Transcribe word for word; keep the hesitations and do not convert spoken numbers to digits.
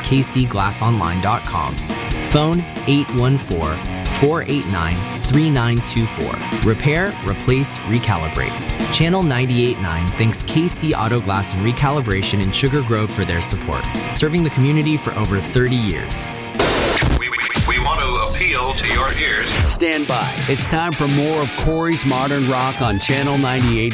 k c glass online dot com. Phone eight one four, four eight nine, three nine two four. Repair, replace, recalibrate. Channel ninety-eight point nine thanks K C Auto Glass and Recalibration in Sugar Grove for their support, serving the community for over thirty years. We, we, we want to appeal to your ears. Stand by. It's time for more of Corey's Modern Rock on Channel ninety-eight